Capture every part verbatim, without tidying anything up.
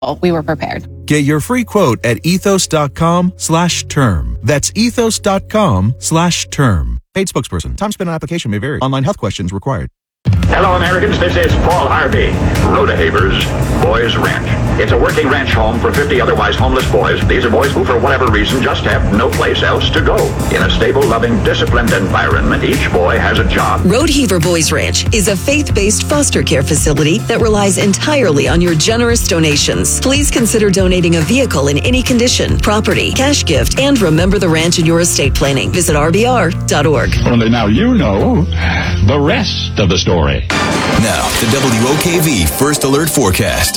We were prepared. Get your free quote at ethos.com slash term. That's ethos.com slash term. Paid spokesperson. Time spent on application may vary. Online health questions required. Hello, Americans. This is Paul Harvey. Rodehaver's Boys Ranch. It's a working ranch home for fifty otherwise homeless boys. These are boys who, for whatever reason, just have no place else to go. In a stable, loving, disciplined environment, each boy has a job. Rodehaver Boys Ranch is a faith-based foster care facility that relies entirely on your generous donations. Please consider donating a vehicle in any condition, property, cash gift, and remember the ranch in your estate planning. Visit r b r dot org. Only now you know the rest of the story. Now, the W O K V First Alert Forecast.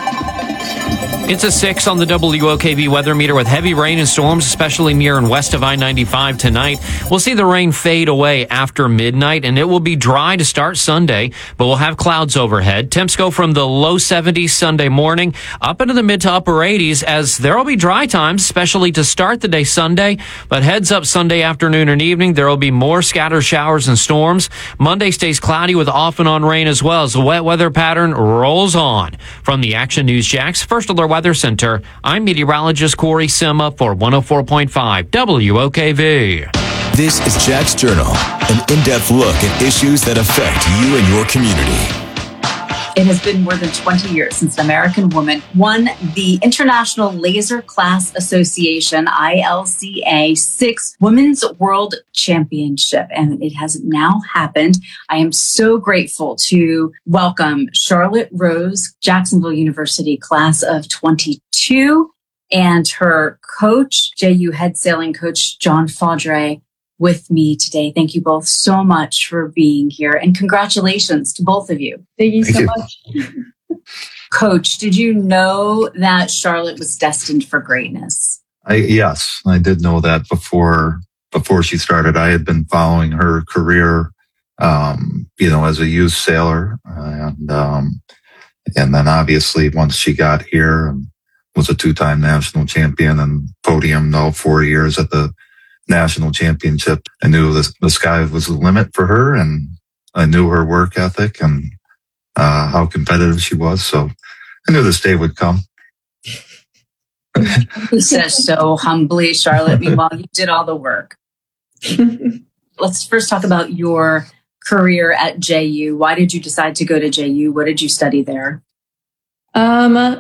It's a six on the W O K V weather meter with heavy rain and storms, especially near and west of I ninety-five tonight. We'll see the rain fade away after midnight, and it will be dry to start Sunday, but we'll have clouds overhead. Temps go from the low seventies Sunday morning up into the mid to upper eighties, as there will be dry times, especially to start the day Sunday. But heads up Sunday afternoon and evening, there will be more scattered showers and storms. Monday stays cloudy with off and on rain as well as the wet weather pattern rolls on. From the Action News Jax First Alert Weather Center, I'm meteorologist Corey Sima for one oh four point five W O K V. This is Jack's Journal, an in-depth look at issues that affect you and your community. It has been more than twenty years since an American woman won the International Laser Class Association, I L C A, sixth Women's World Championship, and it has now happened. I am so grateful to welcome Charlotte Rose, Jacksonville University class of twenty-two, and her coach, J U head sailing coach, John Faudre, with me today. Thank you both so much for being here, and congratulations to both of you. Thank you so Thank much. Coach, did you know that Charlotte was destined for greatness? I, yes, I did know that before before she started. I had been following her career, um, you know, as a youth sailor, and um, and then obviously once she got here and was a two-time national champion and podiumed all four years at the national championship, I knew the, the sky was the limit for her, and I knew her work ethic and uh, how competitive she was. So I knew this day would come. Who says so humbly, Charlotte? Meanwhile, you did all the work. Let's first talk about your career at J U. Why did you decide to go to J U? What did you study there? Um.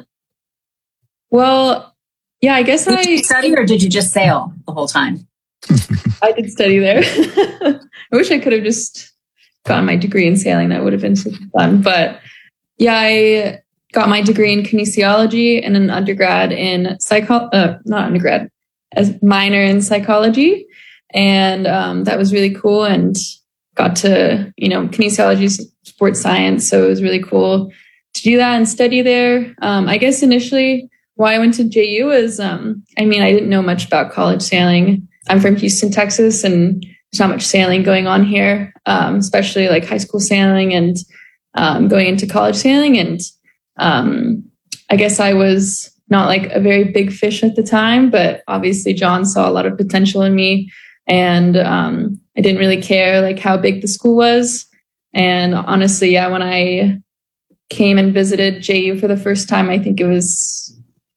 Well, yeah, I guess did I you study, or did you just sail the whole time? I did study there. I wish I could have just gotten my degree in sailing. That would have been super fun. But yeah, I got my degree in kinesiology and an undergrad in psycho, uh, not undergrad, as minor in psychology. And um, that was really cool, and got to, you know, kinesiology is sports science. So it was really cool to do that and study there. Um, I guess initially why I went to J U is, um, I mean, I didn't know much about college sailing. I'm from Houston, Texas, and there's not much sailing going on here, um, especially like high school sailing and um, going into college sailing. And um, I guess I was not like a very big fish at the time, but obviously John saw a lot of potential in me, and um, I didn't really care like how big the school was. And honestly, yeah, when I came and visited J U for the first time, I think it was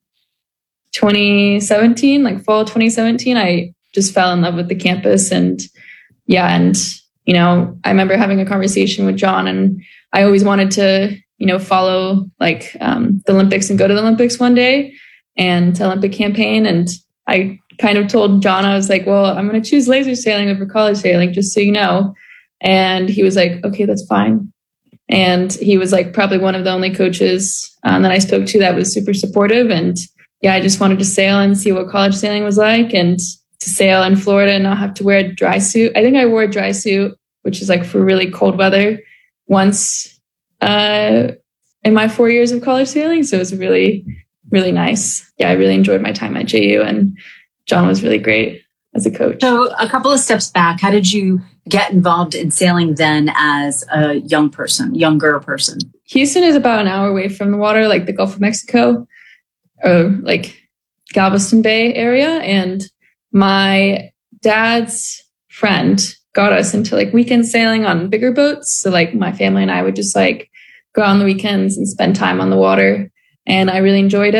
twenty seventeen, like fall twenty seventeen, I just fell in love with the campus. And yeah, and, you know, I remember having a conversation with John, and I always wanted to, you know, follow like um, the Olympics and go to the Olympics one day, and the Olympic campaign. And I kind of told John, I was like, well, I'm going to choose laser sailing over college sailing, just so you know. And he was like, okay, that's fine. And he was like probably one of the only coaches um, that I spoke to that was super supportive. And yeah, I just wanted to sail and see what college sailing was like, and to sail in Florida and not have to wear a dry suit. I think I wore a dry suit, which is like for really cold weather, once uh, in my four years of college sailing. So it was really, really nice. Yeah, I really enjoyed my time at J U, and John was really great as a coach. So a couple of steps back, how did you get involved in sailing then as a young person, younger person? Houston is about an hour away from the water, like the Gulf of Mexico, or like Galveston Bay area. And my dad's friend got us into like weekend sailing on bigger boats. So like my family and I would just like go out on the weekends and spend time on the water. and I really enjoyed it.